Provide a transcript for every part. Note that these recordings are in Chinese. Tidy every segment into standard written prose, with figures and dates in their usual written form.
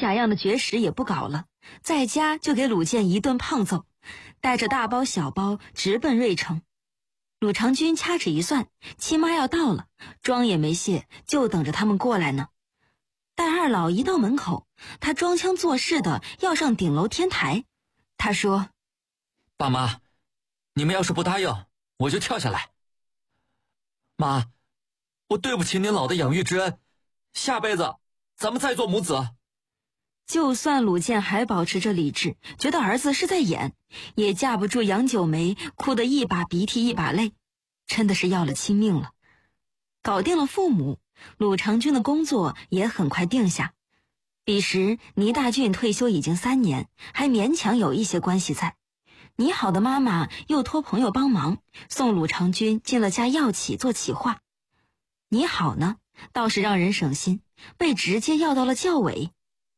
假样的绝食也不搞了，在家就给鲁健一顿胖揍，带着大包小包直奔瑞城。鲁长军掐指一算，七妈要到了，妆也没卸，就等着他们过来呢。戴二老一到门口，他装腔作势的要上顶楼天台。他说： 爸妈，你们要是不答应，我就跳下来。妈，我对不起您老的养育之恩，下辈子咱们再做母子。 就算鲁健还保持着理智，觉得儿子是在演，也架不住杨九梅哭得一把鼻涕一把泪，真的是要了亲命了。搞定了父母，鲁长军的工作也很快定下。彼时倪大俊退休已经3年，还勉强有一些关系在。倪好的妈妈又托朋友帮忙，送鲁长军进了家药企做企划。倪好呢，倒是让人省心，被直接要到了教委。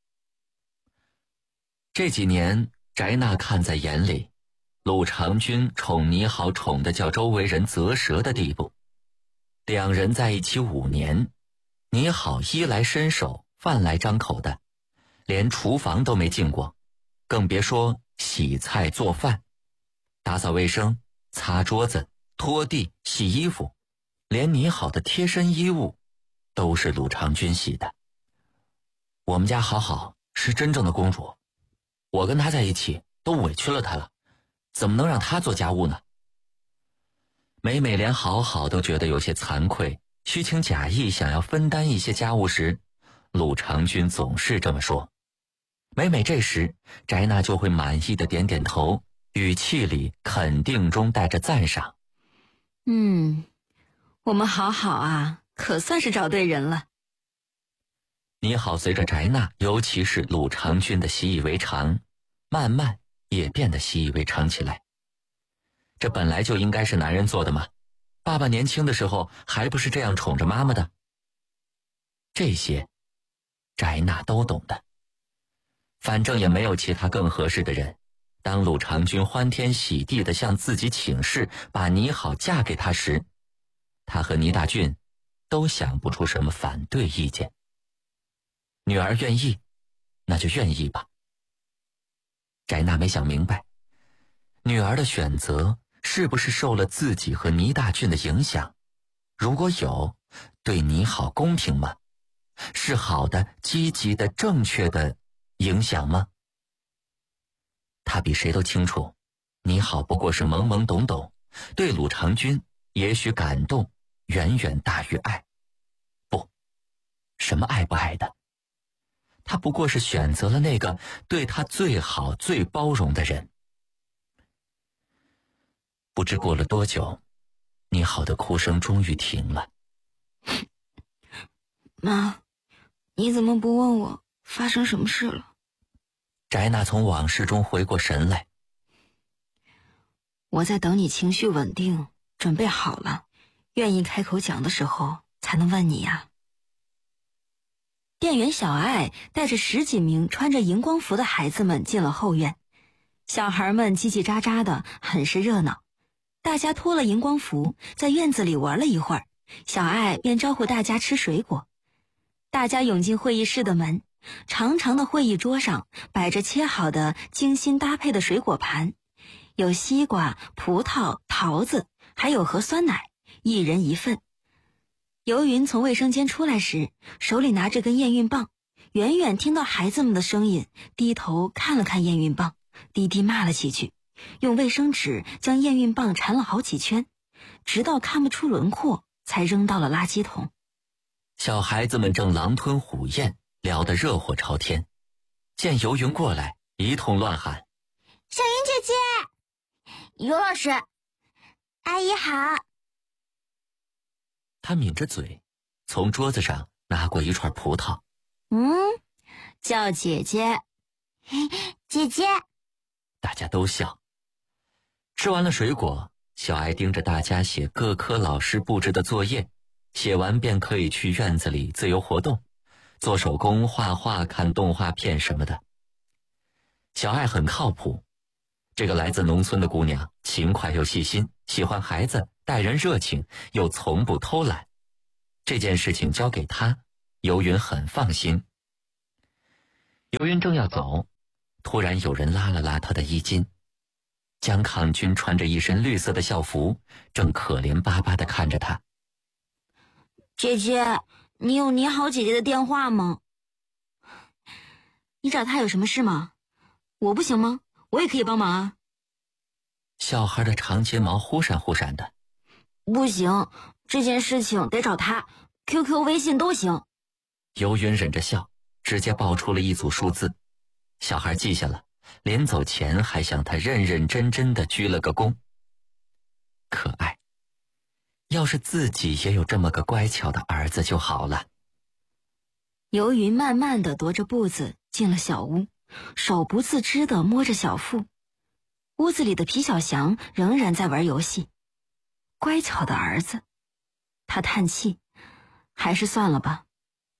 这几年翟娜看在眼里，鲁长军宠倪好宠得叫周围人啧舌的地步。2人在一起5年，倪好衣来伸手饭来张口的，连厨房都没进过，更别说洗菜做饭。打扫卫生、擦桌子、拖地、洗衣服，连倪好的贴身衣物都是鲁长军洗的。我们家好好是真正的公主，我跟她在一起都委屈了她了，怎么能让她做家务呢？每每连好好都觉得有些惭愧，虚情假意想要分担一些家务时，鲁长军总是这么说。每每这时，翟娜就会满意的点点头，语气里肯定中带着赞赏。 我们好好啊，可算是找对人了。 倪好随着翟娜，尤其是鲁长军的习以为常，慢慢也变得习以为常起来。这本来就应该是男人做的嘛，爸爸年轻的时候还不是这样宠着妈妈的。这些翟娜都懂的，反正也没有其他更合适的人。当鲁长军欢天喜地地向自己请示，把倪好嫁给他时，他和倪大俊都想不出什么反对意见。女儿愿意，那就愿意吧。翟娜没想明白，女儿的选择是不是受了自己和倪大俊的影响？如果有，对倪好公平吗？是好的、积极的、正确的影响吗？他比谁都清楚，倪好不过是懵懵懂懂，对鲁长军也许感动远远大于爱。不，什么爱不爱的，他不过是选择了那个对他最好最包容的人。不知过了多久，倪好的哭声终于停了。 妈，你怎么不问我发生什么事了？ 翟娜从往事中回过神来。 我在等你情绪稳定，准备好了，愿意开口讲的时候才能问你呀。店员小爱带着10几名穿着荧光服的孩子们进了后院，小孩们叽叽喳喳的，很是热闹。大家脱了荧光服，在院子里玩了一会儿，小爱便招呼大家吃水果。大家涌进会议室的门，长长的会议桌上摆着切好的精心搭配的水果盘，有西瓜、葡萄、桃子，还有盒酸奶，一人一份。游云从卫生间出来时，手里拿着根验孕棒，远远听到孩子们的声音，低头看了看验孕棒，低低骂了几句，用卫生纸将验孕棒缠了好几圈，直到看不出轮廓，才扔到了垃圾桶。 小孩子们正狼吞虎咽，聊得热火朝天。见游云过来，一通乱喊： 小云姐姐，尤老师，阿姨好。 他抿着嘴，从桌子上拿过一串葡萄。 叫姐姐。 姐姐。 大家都笑。吃完了水果，小爱盯着大家写各科老师布置的作业，写完便可以去院子里自由活动，做手工、画画、看动画片什么的。小爱很靠谱，这个来自农村的姑娘勤快又细心，喜欢孩子，待人热情，又从不偷懒。这件事情交给她，游云很放心。 游云正要走，突然有人拉了拉他的衣襟。江抗军穿着一身绿色的校服，正可怜巴巴地看着他。 姐姐，你有你好姐姐的电话吗？你找她有什么事吗？我不行吗？我也可以帮忙啊。 小孩的长睫毛忽闪忽闪的。 不行，这件事情得找她 ，QQ、微信都行。 游云忍着笑，直接报出了一组数字。小孩记下了，临走前还向他认认真真的鞠了个躬。可爱，要是自己也有这么个乖巧的儿子就好了。 游云慢慢地踱着步子进了小屋，手不自知地摸着小腹。屋子里的皮小翔仍然在玩游戏。乖巧的儿子，他叹气，还是算了吧。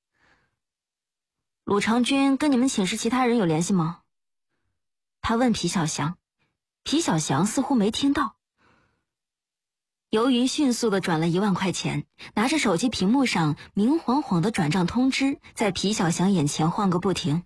鲁长军跟你们寝室其他人有联系吗？他问皮小翔。皮小翔似乎没听到。游云迅速地转了1万块钱，拿着手机屏幕上明晃晃的转账通知在皮小翔眼前晃个不停。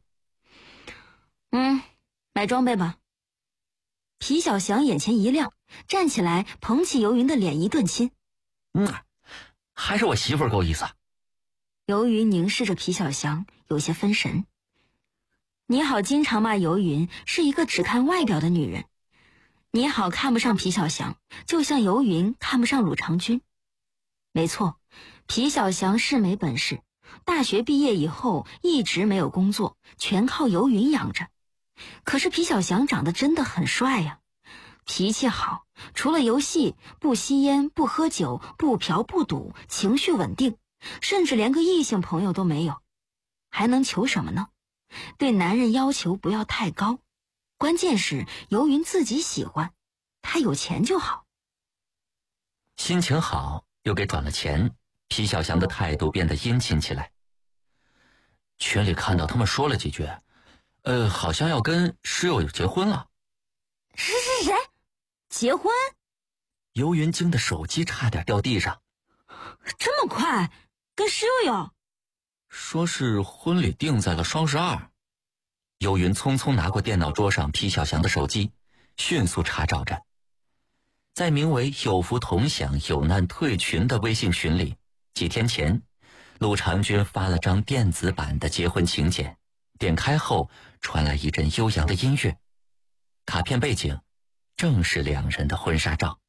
买装备吧。皮小翔眼前一亮，站起来捧起游云的脸一顿亲。 还是我媳妇儿够意思。 游云凝视着皮小翔，有些分神。你好经常骂游云是一个只看外表的女人。你好看不上皮小翔，就像游云看不上鲁长军。没错，皮小翔是没本事，大学毕业以后一直没有工作，全靠游云养着。可是皮小翔长得真的很帅呀，脾气好，除了游戏，不吸烟，不喝酒，不嫖不赌，情绪稳定，甚至连个异性朋友都没有。还能求什么呢？对男人要求不要太高，关键是游云自己喜欢，他有钱就好。 心情好，又给转了钱，皮小翔的态度变得殷勤起来。群里看到他们说了几句，好像要跟室友结婚了。 是谁？结婚？ 游云惊得手机差点掉地上。 这么快？跟室友？ 说是婚礼定在了双12。游云匆匆拿过电脑桌上皮小翔的手机，迅速查找着。在名为有福同享有难退群的微信群里，几天前陆长军发了张电子版的结婚请柬，点开后传来一阵悠扬的音乐，卡片背景正是2人的婚纱照。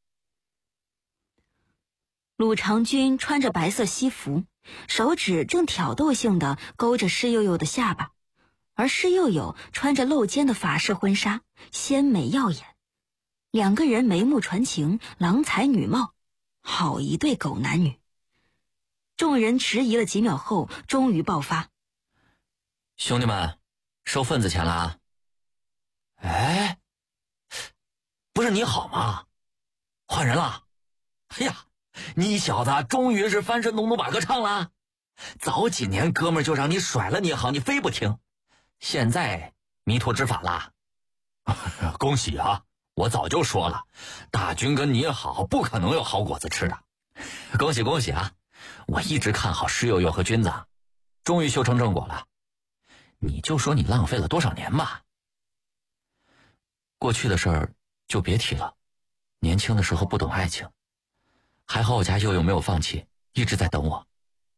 鲁长军穿着白色西服，手指正挑逗性地勾着施佑佑的下巴，而施佑佑穿着露肩的法式婚纱，鲜美耀眼。2个人眉目传情，郎才女貌，好一对狗男女。众人迟疑了几秒后，终于爆发： 兄弟们，收份子钱了啊！哎，不是你好吗？换人了！哎呀，你小子终于是翻身农奴把歌唱了。早几年哥们儿就让你甩了你好，你非不听，现在迷途知返了。 恭喜啊！我早就说了，大军跟你好不可能有好果子吃的。 恭喜恭喜啊！我一直看好施佑佑和君子，终于修成正果了。你就说你浪费了多少年吧。过去的事儿就别提了，年轻的时候不懂爱情，还好我家佑佑没有放弃，一直在等我。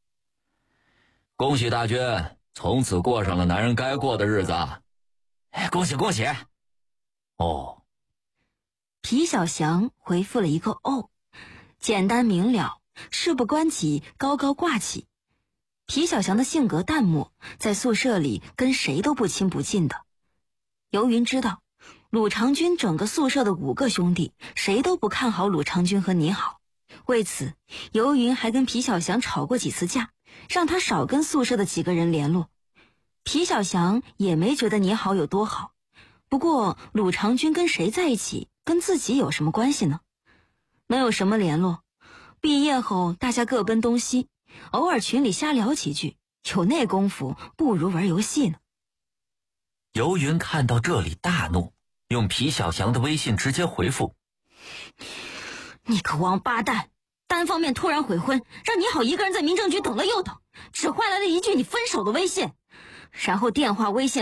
恭喜大军，从此过上了男人该过的日子。 恭喜恭喜！ 哦。 皮小翔回复了一个哦，简单明了，事不关己，高高挂起。皮小翔的性格淡漠，在宿舍里跟谁都不亲不近的。游云知道鲁长军整个宿舍的5个兄弟谁都不看好鲁长军和你好，为此游云还跟皮小翔吵过几次架，让他少跟宿舍的几个人联络。皮小翔也没觉得你好有多好，不过鲁长军跟谁在一起跟自己有什么关系呢？能有什么联络？毕业后大家各奔东西，偶尔群里瞎聊几句，有那功夫不如玩游戏呢。 游云看到这里大怒，用皮小翔的微信直接回复： 你个王八蛋，单方面突然悔婚，让你好一个人在民政局等了又等，只换来了一句你分手的微信， 然后电话、微信